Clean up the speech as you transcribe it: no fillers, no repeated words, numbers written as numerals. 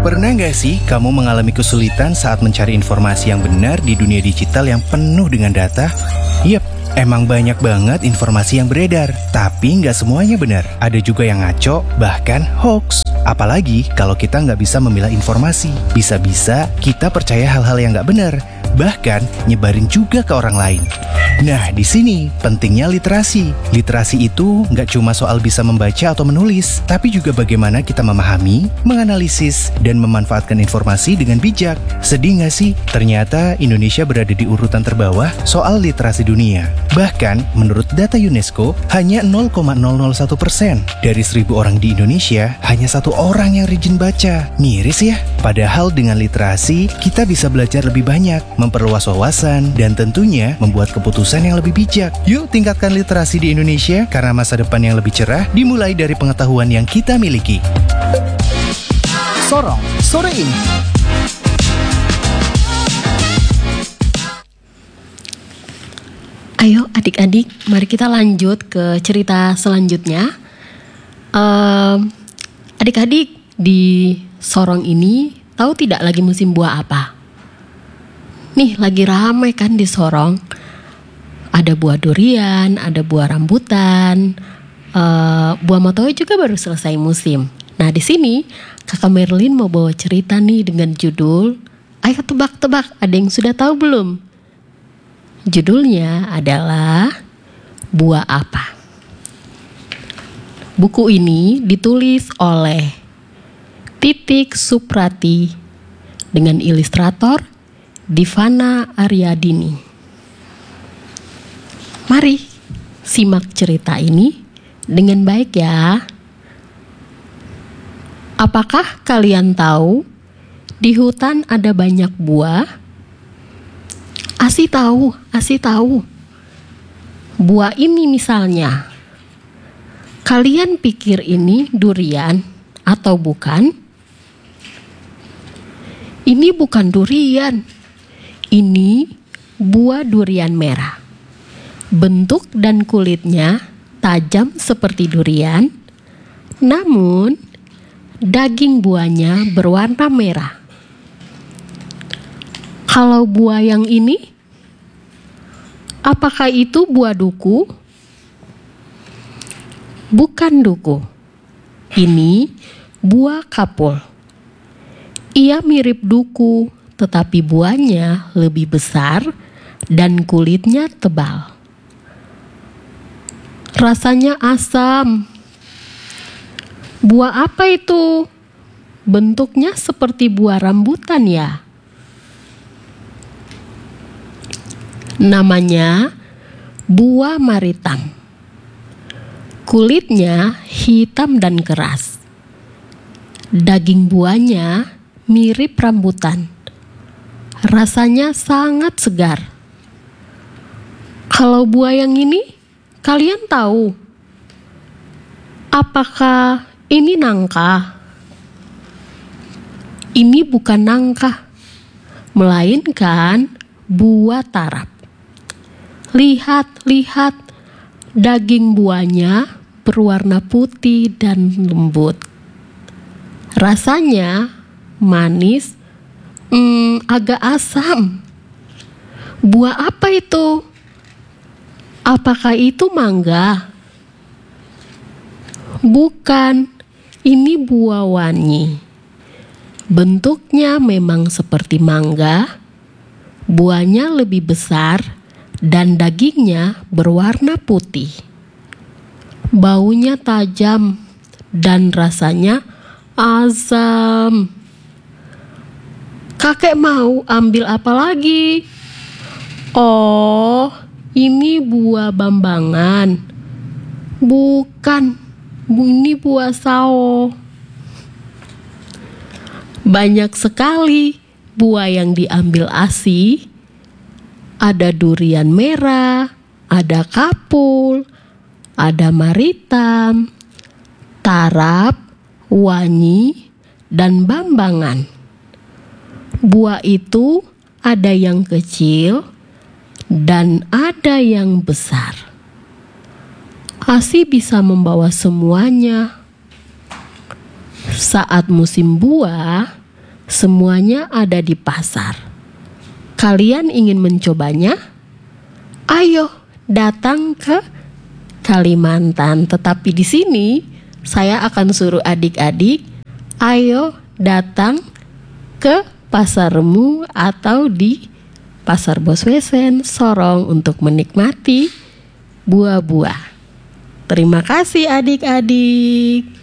Pernah nggak sih kamu mengalami kesulitan saat mencari informasi yang benar di dunia digital yang penuh dengan data? Yap, emang banyak banget informasi yang beredar, tapi nggak semuanya benar. Ada juga yang ngaco, bahkan hoax. Apalagi kalau kita nggak bisa memilah informasi. Bisa-bisa kita percaya hal-hal yang nggak benar, bahkan nyebarin juga ke orang lain. Nah, di sini pentingnya literasi. Literasi itu nggak cuma soal bisa membaca atau menulis, tapi juga bagaimana kita memahami, menganalisis, dan memanfaatkan informasi dengan bijak. Sedih nggak sih? Ternyata Indonesia berada di urutan terbawah soal literasi dunia. Bahkan, menurut data UNESCO, hanya 0,001% dari 1.000 orang di Indonesia, hanya 1 orang yang rajin baca. Miris ya? Padahal dengan literasi, kita bisa belajar lebih banyak, memperluas wawasan, dan tentunya membuat keputusan yang lebih bijak. Yuk tingkatkan literasi di Indonesia, karena masa depan yang lebih cerah dimulai dari pengetahuan yang kita miliki. Sorong sore ini. Ayo adik-adik, mari kita lanjut ke cerita selanjutnya. Adik-adik, di Sorong ini tahu tidak lagi musim buah apa? Nih, lagi ramai kan di Sorong. Ada buah durian, ada buah rambutan, buah matoe juga baru selesai musim. Nah, di sini Kakak Merlin mau bawa cerita nih dengan judul, ayo tebak-tebak, ada yang sudah tahu belum? Judulnya adalah Buah Apa? Buku ini ditulis oleh Titik Suprati dengan ilustrator Divana Aryadini. Mari simak cerita ini dengan baik ya. Apakah kalian tahu di hutan ada banyak buah? Asi tahu. Buah ini misalnya. Kalian pikir ini durian atau bukan? Ini bukan durian. Ini buah durian merah. Bentuk dan kulitnya tajam seperti durian, namun daging buahnya berwarna merah. Kalau buah yang ini, apakah itu buah duku? Bukan duku. Ini buah kapul. Ia mirip duku, tetapi buahnya lebih besar dan kulitnya tebal. Rasanya asam. Buah apa itu? Bentuknya seperti buah rambutan ya. Namanya buah maritam. Kulitnya hitam dan keras. Daging buahnya mirip rambutan. Rasanya sangat segar. Kalau buah yang ini, kalian tahu, apakah ini nangka? Ini bukan nangka, melainkan buah tarap. Lihat, daging buahnya berwarna putih dan lembut. Rasanya manis, agak asam. Buah apa itu? Apakah itu mangga? Bukan, ini buah wangi. Bentuknya memang seperti mangga, buahnya lebih besar dan dagingnya berwarna putih. Baunya tajam dan rasanya asam. Kakek mau ambil apa lagi? Oh, ini buah bambangan. Bukan, ini buah sao. Banyak sekali buah yang diambil Asi. Ada durian merah, ada kapul, ada maritam, tarap, wangi, dan bambangan. Buah itu ada yang kecil dan ada yang besar. Asi bisa membawa semuanya. Saat musim buah, Semuanya ada di pasar. Kalian ingin mencobanya? Ayo datang ke Kalimantan. Tetapi di sini saya akan suruh adik-adik, ayo datang ke Pasar Remu atau di Pasar Boswesen, Sorong untuk menikmati buah-buah. Terima kasih adik-adik.